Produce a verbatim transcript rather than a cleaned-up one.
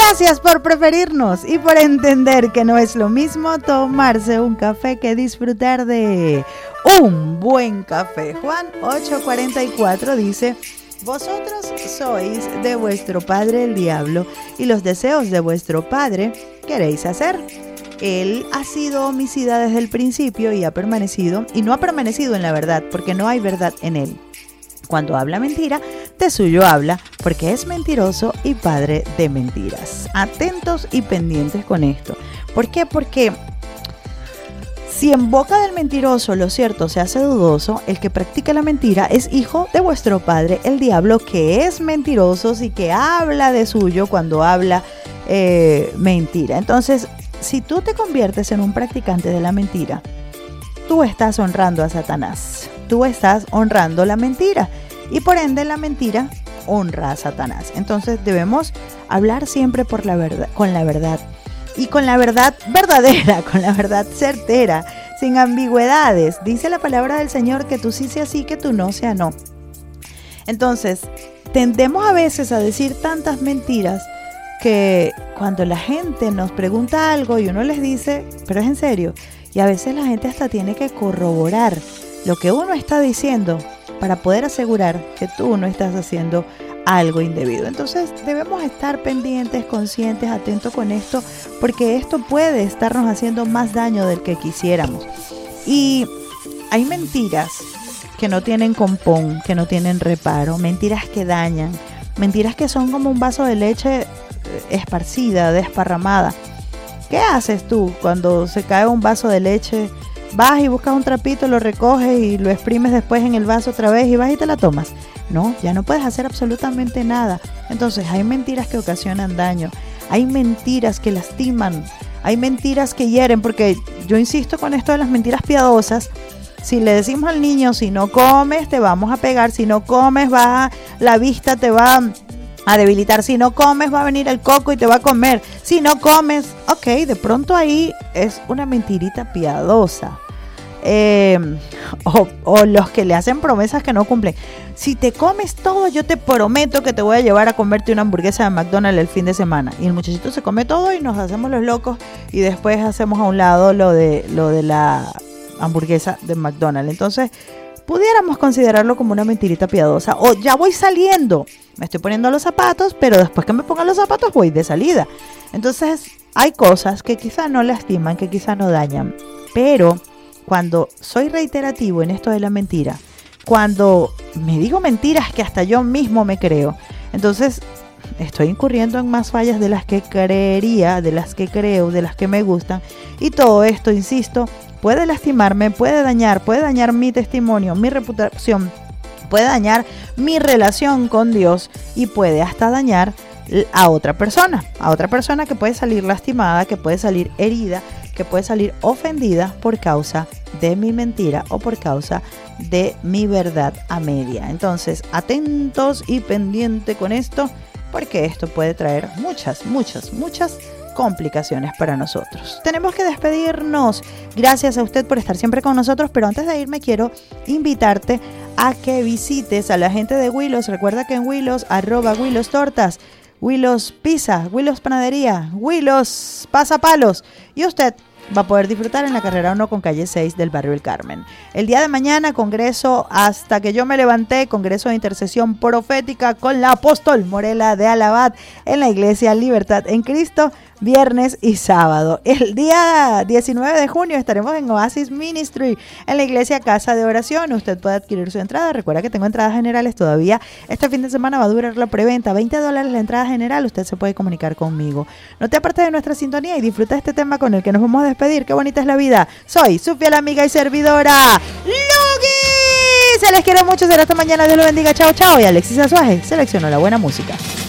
Gracias por preferirnos y por entender que no es lo mismo tomarse un café que disfrutar de un buen café. Juan ocho cuarenta y cuatro dice: vosotros sois de vuestro padre el diablo, y los deseos de vuestro padre queréis hacer. Él ha sido homicida desde el principio y ha permanecido, y no ha permanecido en la verdad, porque no hay verdad en él. Cuando habla mentira, de suyo habla, porque es mentiroso y padre de mentiras. Atentos y pendientes con esto. ¿Por qué? Porque si en boca del mentiroso lo cierto se hace dudoso, el que practica la mentira es hijo de vuestro padre, el diablo, que es mentiroso y que habla de suyo cuando habla eh, mentira. Entonces, si tú te conviertes en un practicante de la mentira, tú estás honrando a Satanás. Tú estás honrando la mentira y por ende la mentira honra a Satanás. Entonces debemos hablar siempre por la verdad, con la verdad y con la verdad verdadera, con la verdad certera, sin ambigüedades. Dice la palabra del Señor que tú sí sea sí, que tú no sea no. Entonces tendemos a veces a decir tantas mentiras que cuando la gente nos pregunta algo y uno les dice, pero es en serio, y a veces la gente hasta tiene que corroborar lo que uno está diciendo para poder asegurar que tú no estás haciendo algo indebido. Entonces debemos estar pendientes, conscientes, atentos con esto, porque esto puede estarnos haciendo más daño del que quisiéramos. Y hay mentiras que no tienen compón, que no tienen reparo, mentiras que dañan, mentiras que son como un vaso de leche esparcida, desparramada. ¿Qué haces tú cuando se cae un vaso de leche? Vas y buscas un trapito, lo recoges y lo exprimes después en el vaso otra vez y vas y te la tomas. No, ya no puedes hacer absolutamente nada. Entonces hay mentiras que ocasionan daño, hay mentiras que lastiman, hay mentiras que hieren, porque yo insisto con esto de las mentiras piadosas. Si le decimos al niño, si no comes te vamos a pegar, si no comes va, la vista te va a debilitar, si no comes va a venir el coco y te va a comer, si no comes, ok, de pronto ahí es una mentirita piadosa. Eh, o, o los que le hacen promesas que no cumplen. Si te comes todo, yo te prometo que te voy a llevar a comerte una hamburguesa de McDonald's el fin de semana. Y el muchachito se come todo y nos hacemos los locos y después hacemos a un lado lo de, lo de la hamburguesa de McDonald's. Entonces pudiéramos considerarlo como una mentirita piadosa. O ya voy saliendo, me estoy poniendo los zapatos, pero después que me ponga los zapatos voy de salida. Entonces hay cosas que quizá no lastiman, que quizá no dañan, pero cuando soy reiterativo en esto de la mentira, cuando me digo mentiras que hasta yo mismo me creo, entonces estoy incurriendo en más fallas de las que creería, de las que creo, de las que me gustan. Y todo esto, insisto, puede lastimarme, puede dañar, puede dañar mi testimonio, mi reputación, puede dañar mi relación con Dios y puede hasta dañar a otra persona, a otra persona que puede salir lastimada, que puede salir herida, que puede salir ofendida por causa de mi mentira o por causa de mi verdad a media. Entonces, atentos y pendientes con esto, porque esto puede traer muchas, muchas, muchas complicaciones para nosotros. Tenemos que despedirnos. Gracias a usted por estar siempre con nosotros, pero antes de irme quiero invitarte a que visites a la gente de Willows. Recuerda que en Willows, arroba Willows Tortas, Willows Pizza, Willows Panadería, Willows Pasapalos, y usted va a poder disfrutar en la carrera uno con calle seis del barrio El Carmen. El día de mañana, congreso Hasta que yo me levanté, congreso de intercesión profética con la apóstol Morela de Alabat en la iglesia Libertad en Cristo, viernes y sábado. El día diecinueve de junio estaremos en Oasis Ministry en la iglesia Casa de Oración. Usted puede adquirir su entrada. Recuerda que tengo entradas generales todavía. Este fin de semana va a durar la preventa, veinte dólares la entrada general. Usted se puede comunicar conmigo. No te apartes de nuestra sintonía y disfruta este tema con el que nos vamos a despedir. Qué bonita es la vida. Soy su fiel amiga y servidora Lugi. Se les quiere mucho. Será hasta mañana. Dios lo bendiga. Chao, chao. Y Alexis Azuaje seleccionó la buena música.